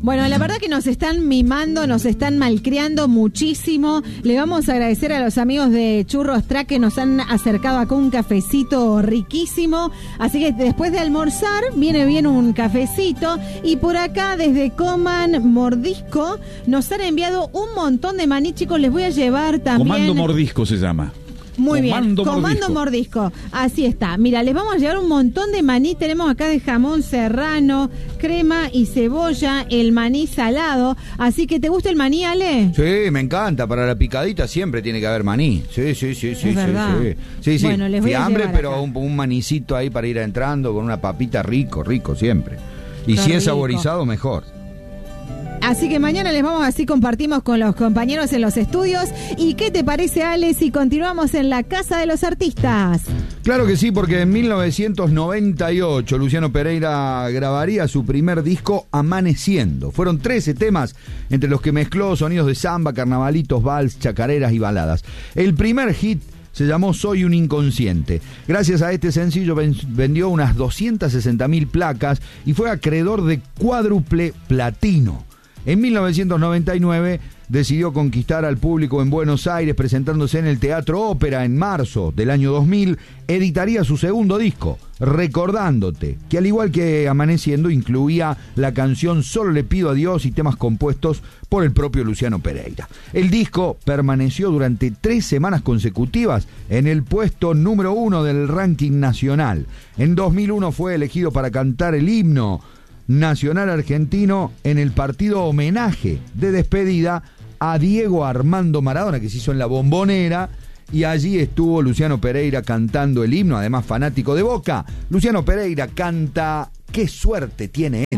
Bueno, la verdad que nos están mimando, nos están malcriando muchísimo. Le vamos a agradecer a los amigos de Churros Track que nos han acercado acá un cafecito riquísimo. Así que después de almorzar, viene bien un cafecito. Y por acá, desde Coman Mordisco, nos han enviado un montón de maní, chicos. Les voy a llevar también... Comando Mordisco se llama. Muy bien, Comando Mordisco. Así está. Mira, les vamos a llevar un montón de maní. Tenemos acá de jamón serrano, crema y cebolla, el maní salado. Así que, ¿te gusta el maní, Ale? Sí, me encanta. Para la picadita siempre tiene que haber maní. Sí. Es verdad. Sí. Bueno, les voy a hambre, llevar pero acá. un manicito ahí para ir entrando con una papita rico siempre. Y Qué si es rico. saborizado, mejor. Así que mañana les vamos, así compartimos con los compañeros en los estudios. ¿Y qué te parece, Ale, si continuamos en la Casa de los Artistas? Claro que sí, porque en 1998 Luciano Pereira grabaría su primer disco, Amaneciendo. Fueron 13 temas, entre los que mezcló sonidos de samba, carnavalitos, vals, chacareras y baladas. El primer hit se llamó Soy un inconsciente. Gracias a este sencillo vendió unas 260.000 placas y fue acreedor de cuádruple platino. En 1999 decidió conquistar al público en Buenos Aires presentándose en el Teatro Ópera en marzo del año 2000. Editaría su segundo disco, Recordándote, que al igual que Amaneciendo incluía la canción Solo le pido a Dios y temas compuestos por el propio Luciano Pereira. El disco permaneció durante 3 semanas consecutivas en el puesto número 1 del ranking nacional. En 2001 fue elegido para cantar el himno nacional argentino en el partido homenaje de despedida a Diego Armando Maradona, que se hizo en la Bombonera, y allí estuvo Luciano Pereira cantando el himno, además fanático de Boca. Luciano Pereira canta Qué suerte tiene